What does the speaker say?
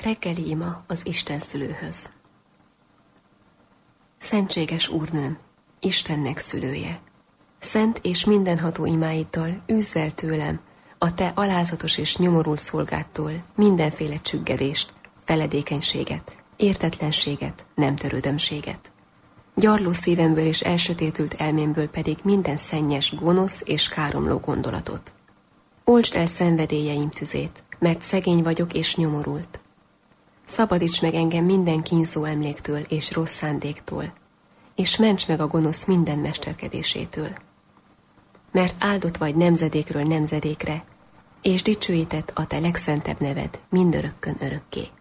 Reggeli ima az Isten szülőhöz. Szentséges Úrnőm, Istennek szülője! Szent és mindenható imáiddal üzz el tőlem a te alázatos és nyomorult szolgádtól mindenféle csüggedést, feledékenységet, értetlenséget, nemtörődömséget. Gyarló szívemből és elsötétült elmémből pedig minden szennyes, gonosz és káromló gondolatot. Oltsd el szenvedélyeim tüzét, mert szegény vagyok és nyomorult. Szabadíts meg engem minden kínzó emléktől és rossz szándéktól, és ments meg a gonosz minden mesterkedésétől. Mert áldott vagy nemzedékről nemzedékre, és dicsőített a te legszentebb neved mindörökkön örökké.